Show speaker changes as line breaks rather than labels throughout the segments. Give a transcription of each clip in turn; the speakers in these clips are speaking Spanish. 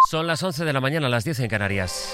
Son las 11 de la mañana, las 10 en Canarias.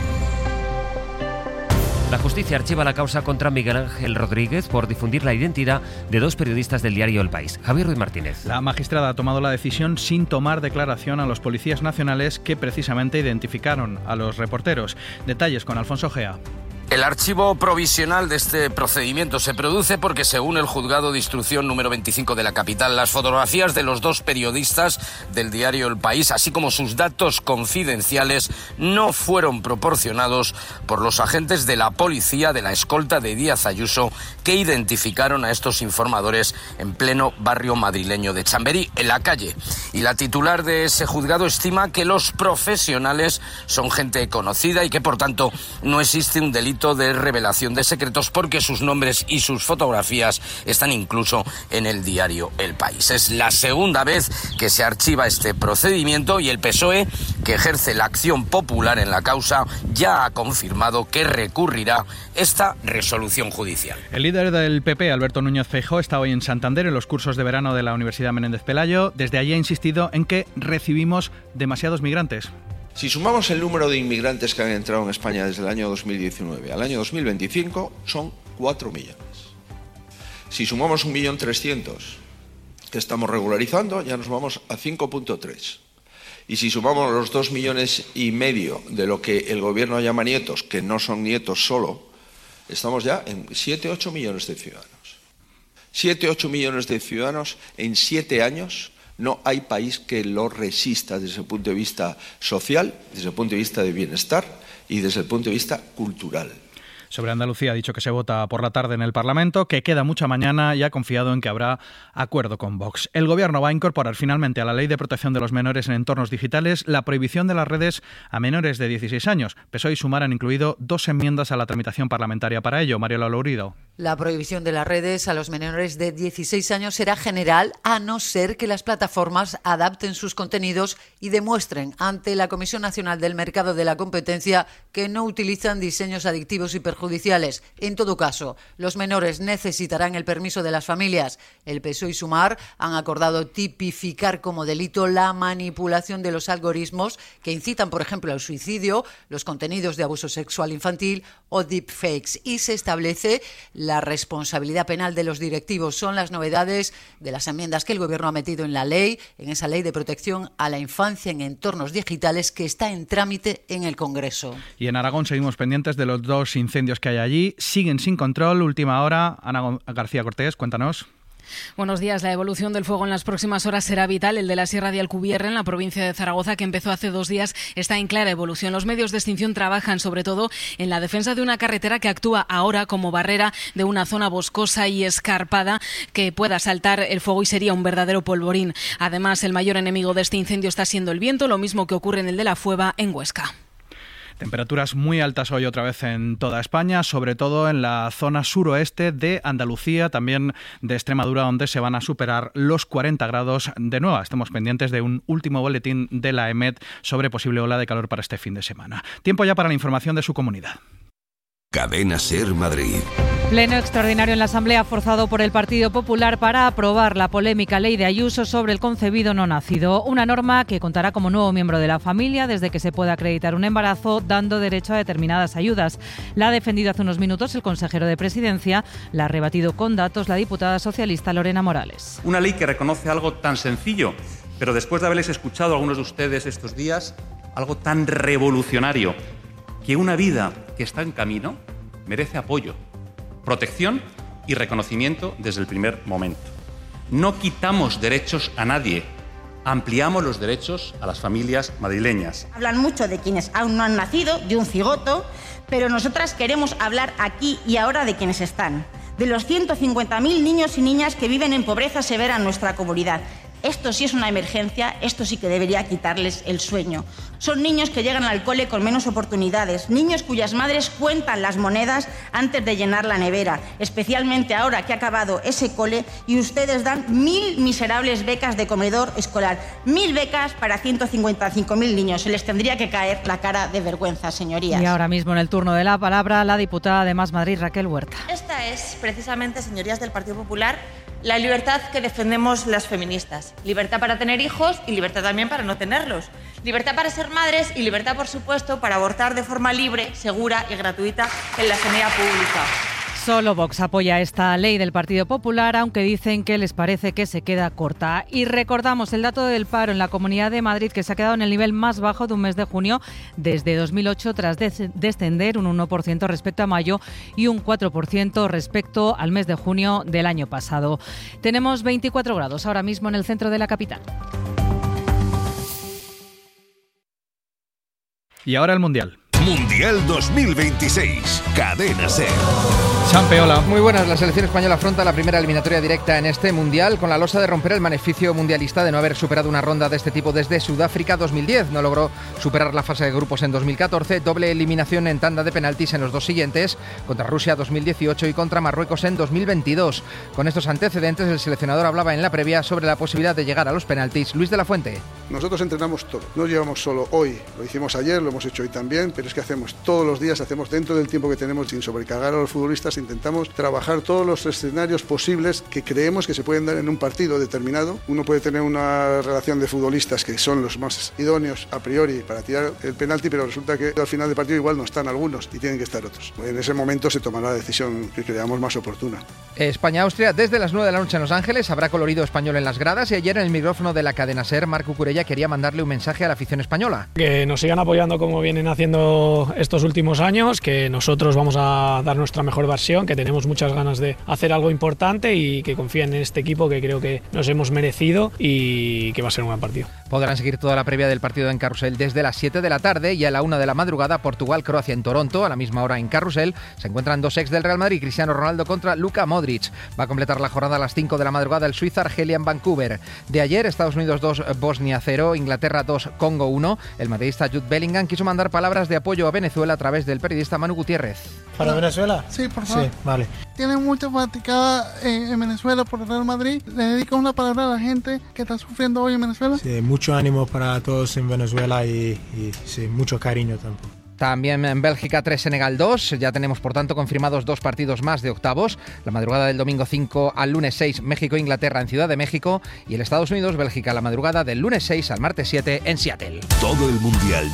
La justicia archiva la causa contra Miguel Ángel Rodríguez por difundir la identidad de dos periodistas del diario El País. Javier Ruiz Martínez.
La magistrada ha tomado la decisión sin tomar declaración a los policías nacionales que precisamente identificaron a los reporteros. Detalles con Alfonso Gea.
El archivo provisional de este procedimiento se produce porque, según el juzgado de instrucción número 25 de la capital, las fotografías de los dos periodistas del diario El País, así como sus datos confidenciales, no fueron proporcionados por los agentes de la policía de la escolta de Díaz Ayuso, que identificaron a estos informadores en pleno barrio madrileño de Chamberí, en la calle. Y la titular de ese juzgado estima que los profesionales son gente conocida y que, por tanto, no existe un delito de revelación de secretos porque sus nombres y sus fotografías están incluso en el diario El País. Es la segunda vez que se archiva este procedimiento y el PSOE, que ejerce la acción popular en la causa, ya ha confirmado que recurrirá esta resolución judicial.
El líder del PP, Alberto Núñez Feijóo, está hoy en Santander en los cursos de verano de la Universidad Menéndez Pelayo. Desde allí ha insistido en que recibimos demasiados migrantes.
Si sumamos el número de inmigrantes que han entrado en España desde el año 2019 al año 2025, son 4 millones. Si sumamos 1.300.000 que estamos regularizando, ya nos vamos a 5,3. Y si sumamos los 2,5 millones de lo que el gobierno llama nietos, que no son nietos solo, estamos ya en 7-8 millones de ciudadanos. 7-8 millones de ciudadanos en 7 años. No hay país que lo resista desde el punto de vista social, desde el punto de vista de bienestar y desde el punto de vista cultural.
Sobre Andalucía ha dicho que se vota por la tarde en el Parlamento, que queda mucha mañana y ha confiado en que habrá acuerdo con Vox. El Gobierno va a incorporar finalmente a la Ley de Protección de los Menores en Entornos Digitales la prohibición de las redes a menores de 16 años. PSOE y Sumar han incluido 2 enmiendas a la tramitación parlamentaria para ello. Mariola Lourido.
La prohibición de las redes a los menores de 16 años será general, a no ser que las plataformas adapten sus contenidos y demuestren ante la Comisión Nacional del Mercado de la Competencia que no utilizan diseños adictivos y perjudiciales. En todo caso, los menores necesitarán el permiso de las familias. El PSOE y Sumar han acordado tipificar como delito la manipulación de los algoritmos que incitan, por ejemplo, al suicidio, los contenidos de abuso sexual infantil o deepfakes, y se establece la responsabilidad penal de los directivos. Son las novedades de las enmiendas que el Gobierno ha metido en la ley, en esa ley de protección a la infancia en entornos digitales que está en trámite en el Congreso.
Y en Aragón seguimos pendientes de los 2 incendios que hay allí. Siguen sin control. Última hora. Ana García Cortés, cuéntanos.
Buenos días. La evolución del fuego en las próximas horas será vital. El de la Sierra de Alcubierre, en la provincia de Zaragoza, que empezó hace 2 días, está en clara evolución. Los medios de extinción trabajan sobre todo en la defensa de una carretera que actúa ahora como barrera de una zona boscosa y escarpada que pueda saltar el fuego y sería un verdadero polvorín. Además, el mayor enemigo de este incendio está siendo el viento, lo mismo que ocurre en el de la Fueva, en Huesca.
Temperaturas muy altas hoy otra vez en toda España, sobre todo en la zona suroeste de Andalucía, también de Extremadura, donde se van a superar los 40 grados de nuevo. Estamos pendientes de un último boletín de la EMET sobre posible ola de calor para este fin de semana. Tiempo ya para la información de su comunidad.
Cadena SER Madrid.
Pleno extraordinario en la Asamblea forzado por el Partido Popular para aprobar la polémica ley de Ayuso sobre el concebido no nacido. Una norma que contará como nuevo miembro de la familia desde que se pueda acreditar un embarazo, dando derecho a determinadas ayudas. La ha defendido hace unos minutos el consejero de Presidencia, la ha rebatido con datos la diputada socialista Lorena Morales.
Una ley que reconoce algo tan sencillo, pero después de haberles escuchado a algunos de ustedes estos días, algo tan revolucionario, que una vida que está en camino merece apoyo, protección y reconocimiento desde el primer momento. No quitamos derechos a nadie, ampliamos los derechos a las familias madrileñas.
Hablan mucho de quienes aún no han nacido, de un cigoto, pero nosotras queremos hablar aquí y ahora de quienes están, de los 150.000 niños y niñas que viven en pobreza severa en nuestra comunidad. Esto sí es una emergencia, esto sí que debería quitarles el sueño. Son niños que llegan al cole con menos oportunidades, niños cuyas madres cuentan las monedas antes de llenar la nevera, especialmente ahora que ha acabado ese cole y ustedes dan 1.000 miserables becas de comedor escolar. 1.000 becas para 155.000 niños. Se les tendría que caer la cara de vergüenza, señorías.
Y ahora mismo en el turno de la palabra la diputada de Más Madrid, Raquel Huerta.
Esta es precisamente, señorías del Partido Popular, la libertad que defendemos las feministas. Libertad para tener hijos y libertad también para no tenerlos. Libertad para ser madres y libertad, por supuesto, para abortar de forma libre, segura y gratuita en la sanidad pública.
Solo Vox apoya esta ley del Partido Popular, aunque dicen que les parece que se queda corta. Y recordamos el dato del paro en la Comunidad de Madrid, que se ha quedado en el nivel más bajo de un mes de junio desde 2008, tras descender un 1% respecto a mayo y un 4% respecto al mes de junio del año pasado. Tenemos 24 grados ahora mismo en el centro de la capital.
Y ahora el Mundial.
Mundial 2026. Cadena SER.
Champeola.
Muy buenas. La selección española afronta la primera eliminatoria directa en este Mundial con la losa de romper el maleficio mundialista de no haber superado una ronda de este tipo desde Sudáfrica 2010. No logró superar la fase de grupos en 2014, doble eliminación en tanda de penaltis en los dos siguientes, contra Rusia 2018 y contra Marruecos en 2022. Con estos antecedentes, el seleccionador hablaba en la previa sobre la posibilidad de llegar a los penaltis. Luis de la Fuente.
Nosotros entrenamos todo. No llevamos solo hoy, lo hicimos ayer, lo hemos hecho hoy también, pero es que hacemos todos los días, hacemos dentro del tiempo que tenemos sin sobrecargar a los futbolistas, intentamos trabajar todos los escenarios posibles que creemos que se pueden dar en un partido determinado. Uno puede tener una relación de futbolistas que son los más idóneos a priori para tirar el penalti, pero resulta que al final del partido igual no están algunos y tienen que estar otros. En ese momento se tomará la decisión que creamos más oportuna.
España-Austria desde las 9 de la noche en Los Ángeles. Habrá colorido español en las gradas y ayer en el micrófono de la cadena SER, Marc Cucurella quería mandarle un mensaje a la afición española.
Que nos sigan apoyando como vienen haciendo estos últimos años, que nosotros vamos a dar nuestra mejor versión, que tenemos muchas ganas de hacer algo importante y que confíen en este equipo que creo que nos hemos merecido y que va a ser un gran partido.
Podrán seguir toda la previa del partido en Carrusel desde las 7 de la tarde y a la 1 de la madrugada Portugal-Croacia en Toronto. A la misma hora en Carrusel se encuentran dos ex del Real Madrid, Cristiano Ronaldo contra Luka Modric. Va a completar la jornada a las 5 de la madrugada el Suiza-Argelia en Vancouver. De ayer, Estados Unidos 2, Bosnia 0, Inglaterra 2, Congo 1. El madridista Jude Bellingham quiso mandar palabras de apoyo a Venezuela a través del periodista Manu Gutiérrez.
¿Para Venezuela?
Sí, por favor.
Sí, vale.
Tiene mucha fanaticada en Venezuela por el Real Madrid. ¿Le dedico una palabra a la gente que está sufriendo hoy en Venezuela?
Sí, mucho ánimo para todos en Venezuela y sí, mucho cariño tampoco.
También en Bélgica 3, Senegal 2. Ya tenemos, por tanto, confirmados 2 partidos más de octavos. La madrugada del domingo 5 al lunes 6, México-Inglaterra en Ciudad de México. Y el Estados Unidos-Bélgica la madrugada del lunes 6 al martes 7 en Seattle.
Todo el Mundial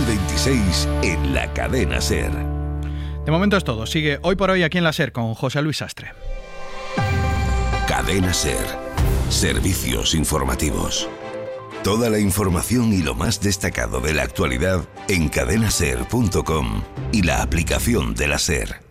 2026 en la cadena SER.
De momento es todo. Sigue Hoy por Hoy aquí en la SER con José Luis Sastre.
Cadena SER. Servicios informativos. Toda la información y lo más destacado de la actualidad en cadenaser.com y la aplicación de la SER.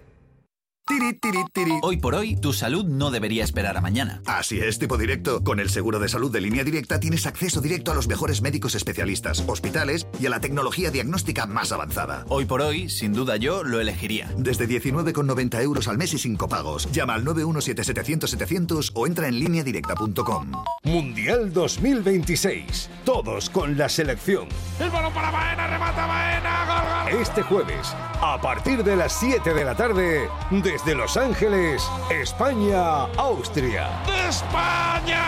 Hoy por hoy, tu salud no debería esperar a mañana.
Así es, tipo directo. Con el seguro de salud de Línea Directa tienes acceso directo a los mejores médicos especialistas, hospitales y a la tecnología diagnóstica más avanzada.
Hoy por hoy, sin duda yo lo elegiría.
Desde 19,90 € al mes y sin copagos. Llama al 917-700-700 o entra en lineadirecta.com.
Mundial 2026. Todos con la selección.
El balón para Baena, remata Baena, gol, gol.
Este jueves, a partir de las 7 de la tarde, desde Los Ángeles, España, Austria.
¡De España!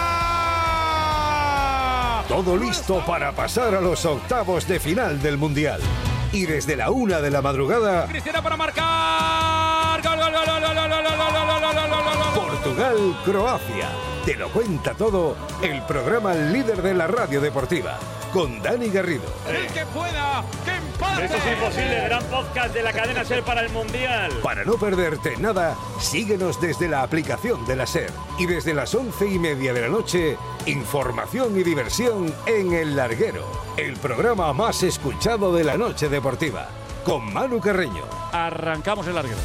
Todo listo para pasar a los octavos de final del Mundial. Y desde la 1 de la madrugada,
Cristiano para marcar. Gol, gol, gol, gol, gol, gol, gol, gol, gol, gol.
Portugal, Croacia. Te lo cuenta todo el programa líder de la radio deportiva, con Dani Garrido.
El que pueda, que empate.
Eso es imposible, gran podcast de la cadena SER para el Mundial.
Para no perderte nada, síguenos desde la aplicación de la SER. Y desde las 11:30 de la noche, información y diversión en El Larguero, el programa más escuchado de la noche deportiva, con Manu Carreño.
Arrancamos El Larguero.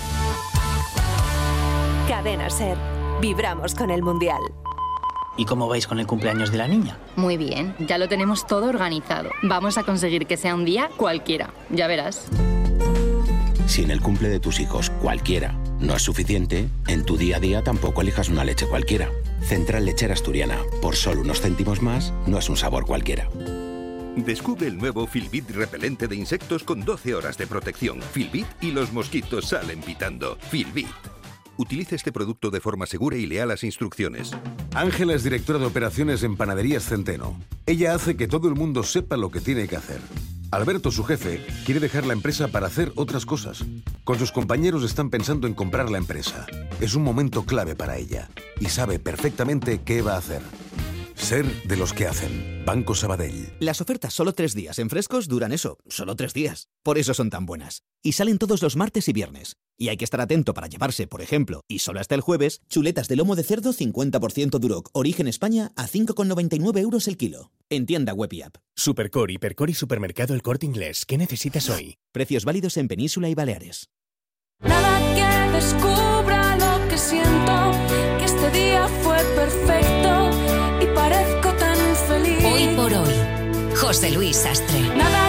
Cadena SER. Vibramos con el Mundial.
¿Y cómo vais con el cumpleaños de la niña?
Muy bien, ya lo tenemos todo organizado. Vamos a conseguir que sea un día cualquiera, ya verás.
Si en el cumple de tus hijos cualquiera no es suficiente, en tu día a día tampoco elijas una leche cualquiera. Central Lechera Asturiana, por solo unos céntimos más, no es un sabor cualquiera.
Descubre el nuevo Filbit repelente de insectos con 12 horas de protección. Filbit y los mosquitos salen pitando. Filbit. Utilice este producto de forma segura y lea las instrucciones.
Ángela es directora de operaciones en Panaderías Centeno. Ella hace que todo el mundo sepa lo que tiene que hacer. Alberto, su jefe, quiere dejar la empresa para hacer otras cosas. Con sus compañeros están pensando en comprar la empresa. Es un momento clave para ella y sabe perfectamente qué va a hacer. Ser de los que hacen. Banco Sabadell.
Las ofertas solo 3 días en Frescos duran eso, solo 3 días. Por eso son tan buenas. Y salen todos los martes y viernes. Y hay que estar atento para llevarse, por ejemplo, y solo hasta el jueves, chuletas de lomo de cerdo 50% Duroc, origen España, a 5,99 euros el kilo. En tienda web y app.
Supercore, Hipercore y Supermercado El Corte Inglés. ¿Qué necesitas hoy?
Precios válidos en Península y Baleares.
Nada que descubra lo que siento, que este día fue perfecto y parezco tan feliz.
Hoy por hoy, José Luis Sastre.
Nada